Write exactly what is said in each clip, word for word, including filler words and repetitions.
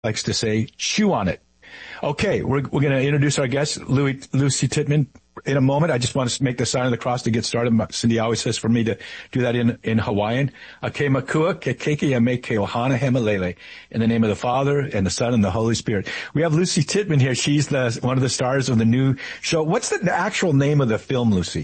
likes to say, chew on it. Okay, we're we're going to introduce our guest, Louis, Lucy Tittman, in a moment. I just want to make the sign of the cross to get started. Cindy always says for me to do that in in Hawaiian. Ake makua ke keiki ame ke ohana hemalele. In the name of the Father and the Son and the Holy Spirit. We have Lucy Tittman here. She's the one of the stars of the new show. What's the actual name of the film, Lucy?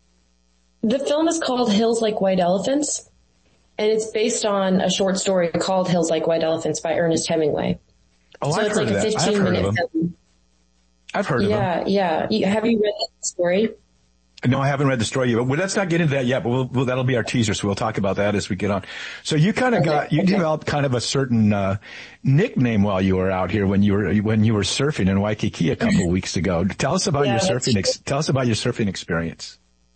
The film is called Hills Like White Elephants, and it's based on a short story called Hills Like White Elephants by Ernest Hemingway. Oh, so I've it's heard like of a that. I've heard of him. film. I've heard yeah, of him. Yeah, yeah. Have you read that story? No, I haven't read the story yet. But well, let's not get into that yet. But we'll, we'll, that'll be our teaser, so we'll talk about that as we get on. So you kind of okay, got you okay. developed kind of a certain uh nickname while you were out here when you were when you were surfing in Waikiki a couple of weeks ago. Tell us about yeah, your surfing. Ex- tell us about your surfing experience.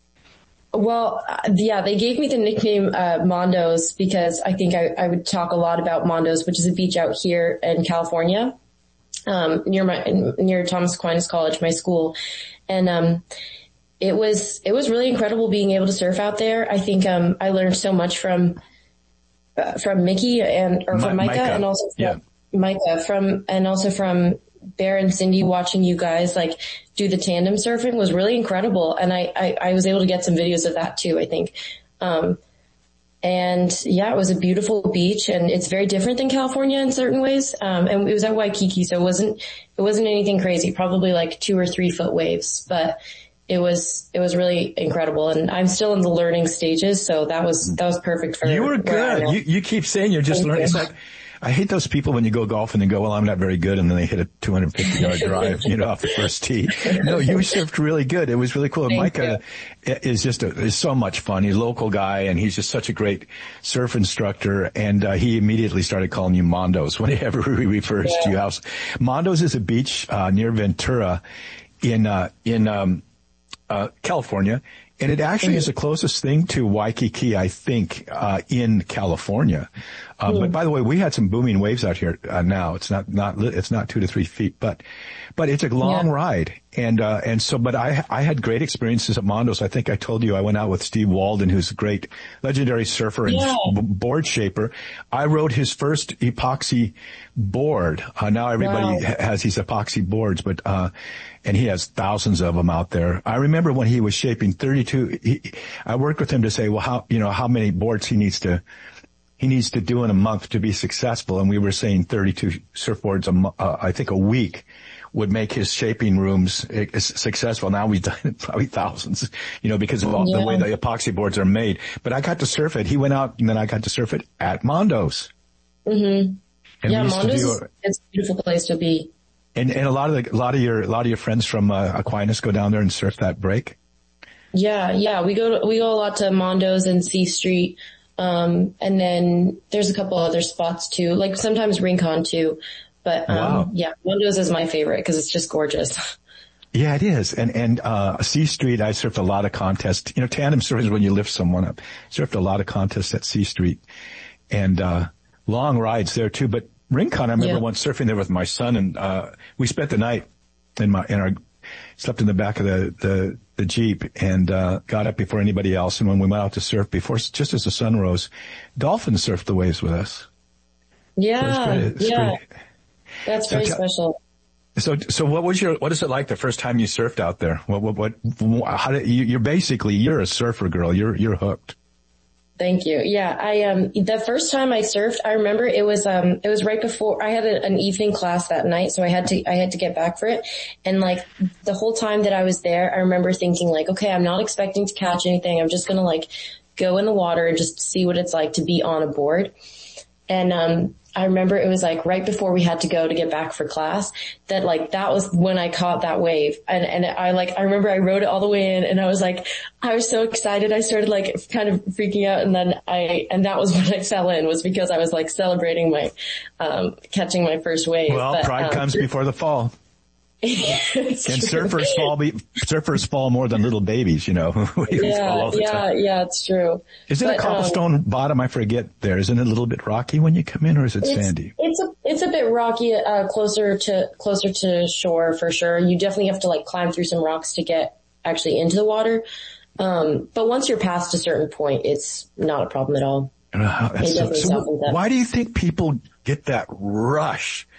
Well, uh, yeah, they gave me the nickname uh Mondos because I think I, I would talk a lot about Mondos, which is a beach out here in California, um, near my near Thomas Aquinas College, my school, and um, it was it was really incredible being able to surf out there. I think um, I learned so much from uh, from Mickey and or from Ma- Micah, Micah, and also from yeah. Micah from and also from Bear and Cindy. Watching you guys like do the tandem surfing was really incredible, and I, I, I was able to get some videos of that too, I think. Um, and yeah, it was a beautiful beach, and it's very different than California in certain ways. Um, and it was at Waikiki, so it wasn't it wasn't anything crazy, probably like two or three foot waves, but it was it was really incredible. And I'm still in the learning stages, so that was that was perfect for you were good. You you keep saying you're just Thank learning. You. It's like I hate those people when you go golf and they go, well, I'm not very good, and then they hit a two hundred fifty yard drive, you know, off the first tee. No, you surfed really good. It was really cool. And Micah is just a, is so much fun. He's a local guy, and he's just such a great surf instructor. And uh, he immediately started calling you Mondos whenever he refers yeah. to you. House Mondos is a beach uh, near Ventura, in uh, in um, uh, California. And it actually is the closest thing to Waikiki, I think, uh, in California. Uh, mm. But by the way, we had some booming waves out here, uh, now. It's not, not, it's not two to three feet, but, but it's a long yeah. ride. And, uh, and so, but I, I had great experiences at Mondos. I think I told you I went out with Steve Walden, who's a great legendary surfer and yeah. b- board shaper. I rode his first epoxy board. Uh, now everybody wow. has these epoxy boards, but, uh, and he has thousands of them out there. I remember when he was shaping thirty-two, he, I worked with him to say, well, how, you know, how many boards he needs to, he needs to do in a month to be successful. And we were saying thirty-two surfboards, a mo- uh, I think a week would make his shaping rooms uh, successful. Now we've done probably thousands, you know, because of all yeah. the way the epoxy boards are made. But I got to surf it. He went out and then I got to surf it at Mondos. Mm-hmm. And yeah, Mondos, do, it's a beautiful place to be. And, and a lot of the, a lot of your, a lot of your friends from uh, Aquinas go down there and surf that break. Yeah, yeah, we go to, we go a lot to Mondos and C Street, um, and then there's a couple other spots too, like sometimes Rincon too. But um, wow. yeah, Mondos is my favorite because it's just gorgeous. Yeah, it is. And and uh C Street, I surfed a lot of contests. You know, tandem surfing is when you lift someone up. Surfed a lot of contests at C Street, and uh long rides there too. But Rincon, I remember yeah. once surfing there with my son, and uh we spent the night in my in our slept in the back of the the, the Jeep, and uh got up before anybody else. And when we went out to surf, before just as the sun rose, dolphins surfed the waves with us. Yeah, so pretty, yeah, pretty, that's very so, special. So so what was your what is it like the first time you surfed out there? What what what? How did you? You're basically you're a surfer girl. You're you're hooked. Thank you. Yeah, I, um, the first time I surfed, I remember it was, um, it was right before I had a, an evening class that night. So I had to, I had to get back for it. And like the whole time that I was there, I remember thinking like, okay, I'm not expecting to catch anything. I'm just going to like go in the water and just see what it's like to be on a board. And, um, I remember it was like right before we had to go to get back for class that like that was when I caught that wave. And, and I like, I remember I rode it all the way in and I was like, I was so excited. I started like kind of freaking out. And then I, and that was when I fell in was because I was like celebrating my, um, catching my first wave. Well, but, pride um, comes before the fall. And surfers fall, be, surfers fall more than little babies, you know. yeah, yeah, time. yeah, it's true. Is it but, a cobblestone um, bottom? I forget there. Isn't it a little bit rocky when you come in, or is it it's, sandy? It's a, it's a bit rocky, uh, closer to, closer to shore for sure. You definitely have to like climb through some rocks to get actually into the water. Um, but once you're past a certain point, it's not a problem at all. Uh, so, so why do you think people get that rush